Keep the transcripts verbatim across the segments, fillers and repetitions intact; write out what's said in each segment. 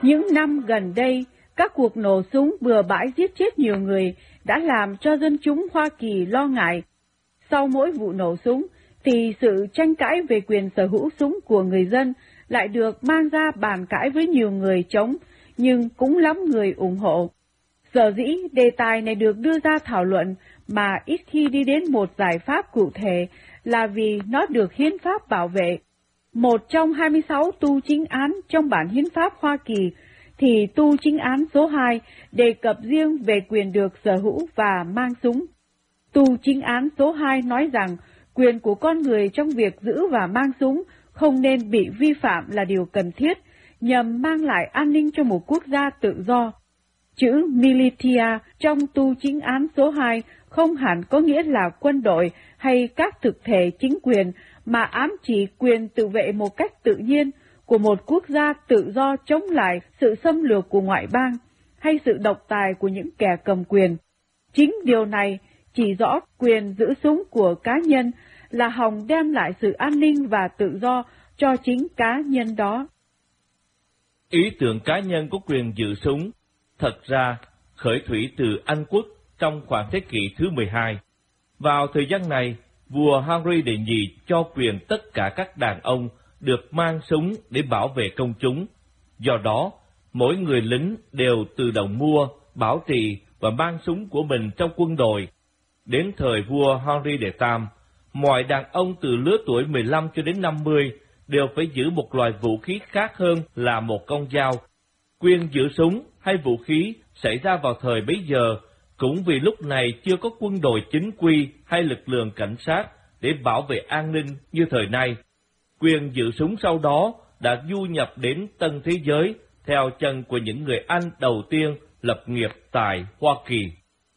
Những năm gần đây, các cuộc nổ súng bừa bãi giết chết nhiều người đã làm cho dân chúng Hoa Kỳ lo ngại. Sau mỗi vụ nổ súng, thì sự tranh cãi về quyền sở hữu súng của người dân lại được mang ra bàn cãi với nhiều người chống, nhưng cũng lắm người ủng hộ. Sở dĩ đề tài này được đưa ra thảo luận mà ít khi đi đến một giải pháp cụ thể là vì nó được hiến pháp bảo vệ. Một trong hai mươi sáu tu chính án trong bản hiến pháp Hoa Kỳ thì tu chính án số hai đề cập riêng về quyền được sở hữu và mang súng. Tu chính án số hai nói rằng quyền của con người trong việc giữ và mang súng không nên bị vi phạm là điều cần thiết, nhằm mang lại an ninh cho một quốc gia tự do. Chữ militia trong tu chính án số hai không hẳn có nghĩa là quân đội hay các thực thể chính quyền, mà ám chỉ quyền tự vệ một cách tự nhiên của một quốc gia tự do chống lại sự xâm lược của ngoại bang hay sự độc tài của những kẻ cầm quyền. Chính điều này chỉ rõ quyền giữ súng của cá nhân là hòng đem lại sự an ninh và tự do cho chính cá nhân đó. Ý tưởng cá nhân có quyền giữ súng thật ra khởi thủy từ Anh quốc trong khoảng thế kỷ thứ mười hai. Vào thời gian này, vua Henry đệ nhị cho quyền tất cả các đàn ông được mang súng để bảo vệ công chúng. Do đó, mỗi người lính đều tự động mua, bảo trì và mang súng của mình trong quân đội. Đến thời vua Henry đệ tam, mọi đàn ông từ lứa tuổi mười lăm cho đến năm mươi đều phải giữ một loại vũ khí khác hơn là một con dao. Quyền giữ súng hay vũ khí xảy ra vào thời bấy giờ cũng vì lúc này chưa có quân đội chính quy hay lực lượng cảnh sát để bảo vệ an ninh như thời nay. Quyền giữ súng sau đó đã du nhập đến tân thế giới theo chân của những người Anh đầu tiên lập nghiệp tại Hoa Kỳ.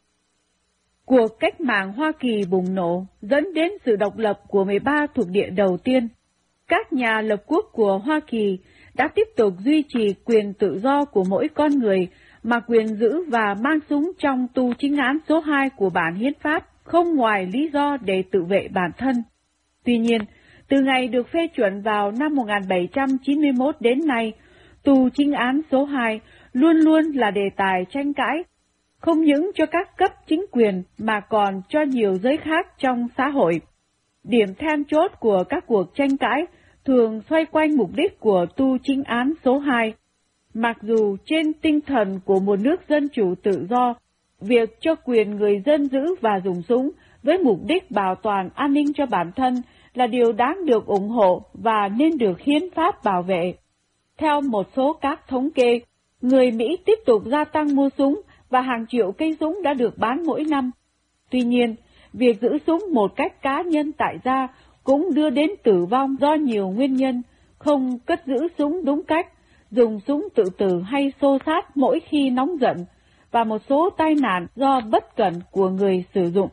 Cuộc cách mạng Hoa Kỳ bùng nổ dẫn đến sự độc lập của mười ba thuộc địa đầu tiên. Các nhà lập quốc của Hoa Kỳ đã tiếp tục duy trì quyền tự do của mỗi con người, mà quyền giữ và mang súng trong tu chính án số hai của bản hiến pháp không ngoài lý do để tự vệ bản thân. Tuy nhiên, từ ngày được phê chuẩn vào năm một nghìn bảy trăm chín mươi mốt đến nay, tu chính án số hai luôn luôn là đề tài tranh cãi, không những cho các cấp chính quyền mà còn cho nhiều giới khác trong xã hội. Điểm then chốt của các cuộc tranh cãi thường xoay quanh mục đích của tu chính án số hai. Mặc dù trên tinh thần của một nước dân chủ tự do, việc cho quyền người dân giữ và dùng súng với mục đích bảo toàn an ninh cho bản thân là điều đáng được ủng hộ và nên được hiến pháp bảo vệ. Theo một số các thống kê, người Mỹ tiếp tục gia tăng mua súng và hàng triệu cây súng đã được bán mỗi năm. Tuy nhiên, việc giữ súng một cách cá nhân tại gia cũng đưa đến tử vong do nhiều nguyên nhân, không cất giữ súng đúng cách, dùng súng tự tử hay xô xát mỗi khi nóng giận, và một số tai nạn do bất cẩn của người sử dụng.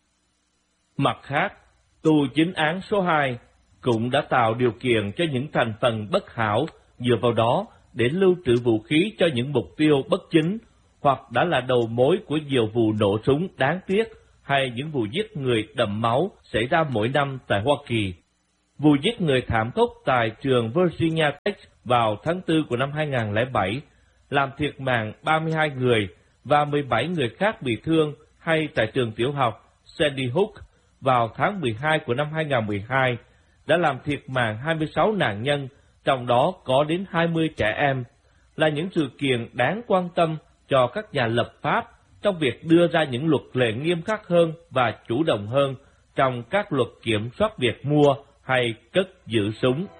Mặt khác, tu chính án số hai cũng đã tạo điều kiện cho những thành phần bất hảo dựa vào đó để lưu trữ vũ khí cho những mục tiêu bất chính, hoặc đã là đầu mối của nhiều vụ nổ súng đáng tiếc hay những vụ giết người đẫm máu xảy ra mỗi năm tại Hoa Kỳ. Vụ giết người thảm khốc tại trường Virginia Tech vào tháng tư của năm hai nghìn không trăm lẻ bảy làm thiệt mạng ba mươi hai người và mười bảy người khác bị thương, hay tại trường tiểu học Sandy Hook vào tháng mười hai của năm hai nghìn không trăm mười hai đã làm thiệt mạng hai mươi sáu nạn nhân, trong đó có đến hai mươi trẻ em, là những sự kiện đáng quan tâm cho các nhà lập pháp trong việc đưa ra những luật lệ nghiêm khắc hơn và chủ động hơn trong các luật kiểm soát việc mua hay cất giữ súng.